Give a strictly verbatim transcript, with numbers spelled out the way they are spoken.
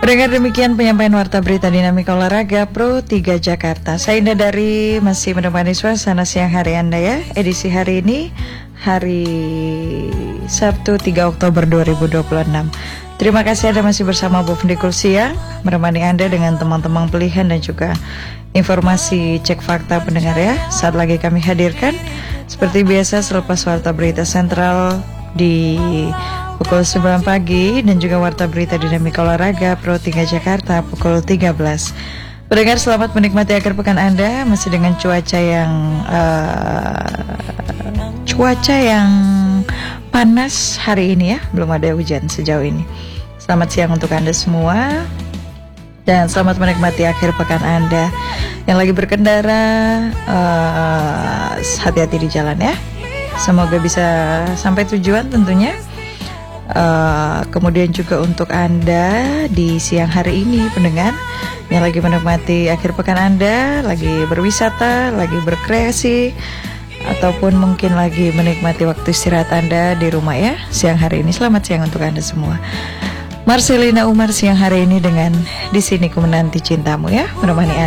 Pendengar, demikian penyampaian warta berita dinamika olahraga Pro tiga Jakarta. Saya Indah dari masih menemani suasana siang hari Anda ya. Edisi hari ini hari Sabtu tiga Oktober dua ribu dua puluh enam. Terima kasih Anda masih bersama Bu Pendikul Siang, menemani Anda dengan teman-teman pilihan dan juga informasi cek fakta pendengar ya. Saat lagi kami hadirkan seperti biasa selepas warta berita sentral di pukul sembilan pagi dan juga warta berita dinamika olahraga Pro tiga Jakarta pukul tiga belas. Pendengar, selamat menikmati akhir pekan Anda masih dengan cuaca yang uh, cuaca yang panas hari ini ya, belum ada hujan sejauh ini. Selamat siang untuk Anda semua dan selamat menikmati akhir pekan Anda yang lagi berkendara. Uh, hati-hati di jalan ya. Semoga bisa sampai tujuan tentunya. Uh, kemudian juga untuk Anda di siang hari ini pendengar yang lagi menikmati akhir pekan Anda, lagi berwisata, lagi berkreasi, ataupun mungkin lagi menikmati waktu istirahat Anda di rumah ya siang hari ini. Selamat siang untuk Anda semua. Marcelina Umar siang hari ini dengan Di Sini Ku Menanti Cintamu ya, menemani